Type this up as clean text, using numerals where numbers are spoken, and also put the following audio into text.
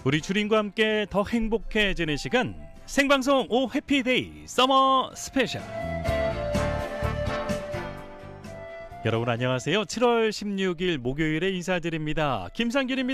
우리 주린과 함께 더 행복해지는 시간, 생방송 오 해피데이 서머 스페셜. 여러분 안녕하세요. 7월 16일 목요일에 인사드립니다. 김상균입니다.